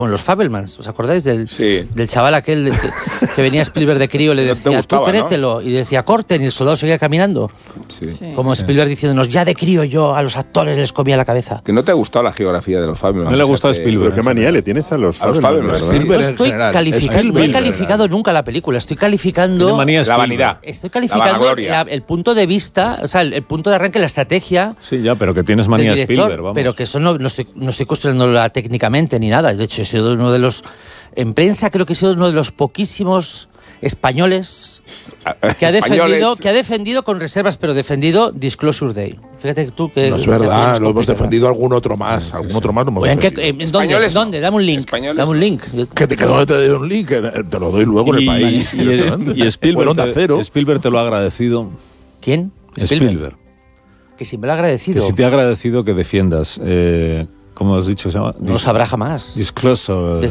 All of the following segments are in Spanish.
con los Fabelmans, ¿os acordáis del chaval aquel que venía Spielberg de crío y le decía, gustaba, tú créetelo, ¿no? Y decía, corten, y el soldado seguía caminando? Como Spielberg diciéndonos, ya de crío yo a los actores les comía la cabeza. Que no te ha gustado la geografía de los Fabelmans. No le ha gustado Spielberg. ¿Qué manía le tienes a los Fabelmans? No estoy calificando, no he calificado nunca la película, estoy calificando la vanidad. Estoy calificando el punto de vista, o sea, el punto de arranque, la estrategia. Sí, ya, pero que tienes manía Spielberg, vamos. Pero que eso no estoy construyéndola técnicamente ni nada. De hecho, he sido uno de los... En prensa creo que he sido uno de los poquísimos españoles que ha defendido con reservas, pero defendido Disclosure Day. Fíjate tú que... No es verdad, lo hemos defendido algún otro más. Algún otro más lo hemos defendido. ¿Dónde? Dame un link. Dame un link. ¿Dónde te doy un link? Te lo doy luego en el país. Y Spielberg te lo ha agradecido. ¿Quién? Spielberg. Que si me lo ha agradecido. Que si te ha agradecido que defiendas... ¿Cómo has dicho? ¿Se llama? No lo sabrá jamás. Disclosure.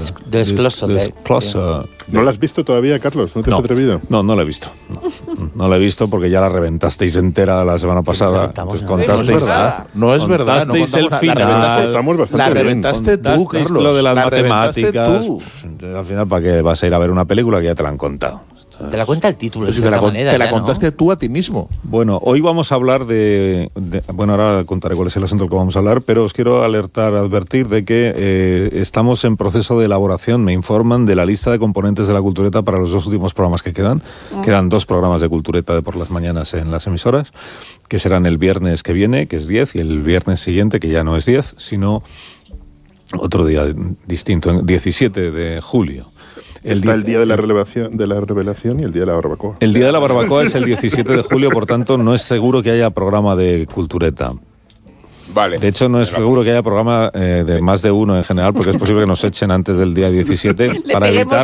¿No la has visto todavía, Carlos? ¿No te has atrevido? No la he visto. No la he visto porque ya la reventasteis entera la semana pasada. No es verdad. Contasteis el final. La reventaste tú, Carlos. Lo de las matemáticas. Al final, ¿para qué vas a ir a ver una película que ya te la han contado? Te la cuenta el título. Te la contaste tú a ti mismo. Bueno, hoy vamos a hablar bueno, ahora contaré cuál es el asunto del que vamos a hablar, pero os quiero advertir de que estamos en proceso de elaboración, me informan, de la lista de componentes de la Cultureta para los 2 últimos programas que quedan. Quedan 2 programas de Cultureta de por las mañanas en las emisoras, que serán el viernes que viene, que es 10, y el viernes siguiente, que ya no es 10, sino otro día distinto, 17 de julio. Está el día de la revelación y el día de la barbacoa. El día de la barbacoa es el 17 de julio, por tanto no es seguro que haya programa de Cultureta. Vale. De hecho, no es seguro que haya programa de más de uno en general, porque es posible que nos echen antes del día 17 para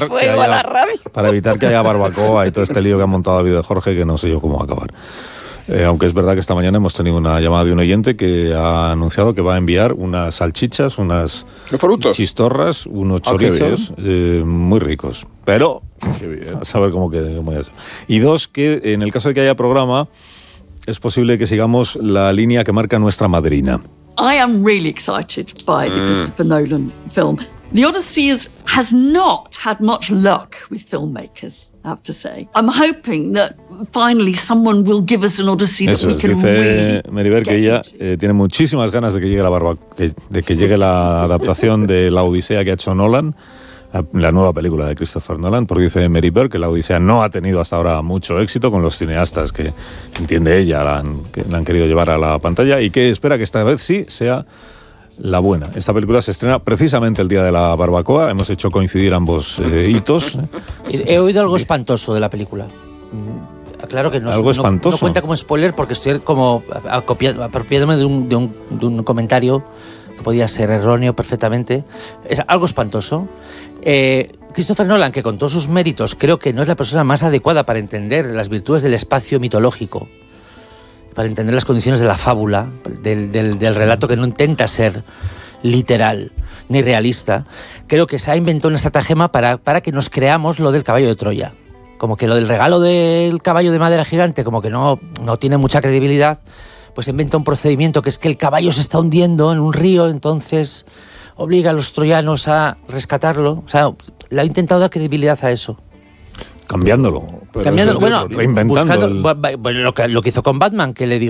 evitar que haya barbacoa y todo este lío que ha montado David de Jorge, que no sé yo cómo va a acabar. Aunque es verdad que esta mañana hemos tenido una llamada de un oyente que ha anunciado que va a enviar unas salchichas, unas chistorras, unos chorizos muy ricos. Pero a saber cómo quede. Y 2, que en el caso de que haya programa, es posible que sigamos la línea que marca nuestra madrina. I am really excited by the Christopher Nolan film. The Odyssey has not had much luck with filmmakers, I have to say. I'm hoping that finally someone will give us an Odyssey that we can really dice Meribel que ella tiene muchísimas ganas de que llegue la adaptación de La Odisea que ha hecho Nolan, la nueva película de Christopher Nolan, porque dice Meribel que La Odisea no ha tenido hasta ahora mucho éxito con los cineastas que entiende ella, que la han querido llevar a la pantalla, y que espera que esta vez sí sea la buena. Esta película se estrena precisamente el día de la barbacoa. Hemos hecho coincidir ambos hitos. He oído algo espantoso de la película. Claro que no cuenta como spoiler, porque estoy como apropiándome de un comentario que podía ser erróneo perfectamente. Es algo espantoso. Christopher Nolan, que con todos sus méritos creo que no es la persona más adecuada para entender las virtudes del espacio mitológico, para entender las condiciones de la fábula, del relato que no intenta ser literal ni realista. Creo que se ha inventado una estratagema para que nos creamos lo del caballo de Troya. Como que lo del regalo del caballo de madera gigante como que no tiene mucha credibilidad, pues inventa un procedimiento que es que el caballo se está hundiendo en un río, entonces obliga a los troyanos a rescatarlo. O sea, le ha intentado dar credibilidad a eso. Cambiándolo, reinventando. Lo que hizo con Batman, que le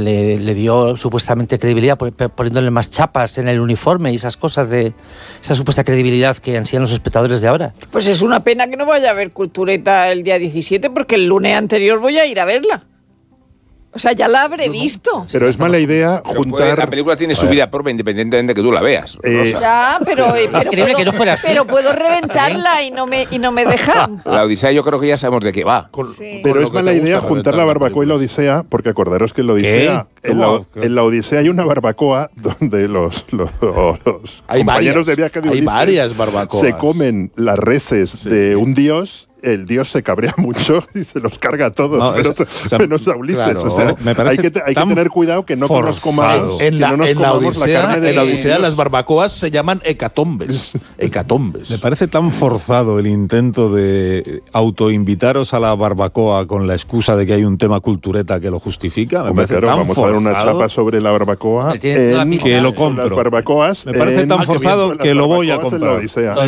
dio supuestamente credibilidad poniéndole más chapas en el uniforme y esas cosas de esa supuesta credibilidad que ansían los espectadores de ahora. Pues es una pena que no vaya a ver Cultureta el día 17, porque el lunes anterior voy a ir a verla. O sea, ya la habré visto. Pero es mala idea juntar... La película tiene su vida propia independientemente de que tú la veas. Ya, pero que no fuera así. Pero puedo reventarla y no me dejan. La Odisea yo creo que ya sabemos de qué va. Pero es mala idea juntar la barbacoa y la Odisea, porque acordaros que en la Odisea... En la Odisea hay una barbacoa donde los compañeros de viaje de Ulises hay varias barbacoas. Se comen las reses de un dios. El dios se cabrea mucho y se los carga a todos, menos a Ulises. Claro, o sea, hay que tener cuidado que no nos comamos la Odisea las barbacoas se llaman hecatombes. Me parece tan forzado el intento de autoinvitaros a la barbacoa con la excusa de que hay un tema cultureta que lo justifica. Me parece tan vamos forzado. A dar una chapa sobre la barbacoa que lo compro. Las barbacoas me parece tan forzado que lo voy a comprar.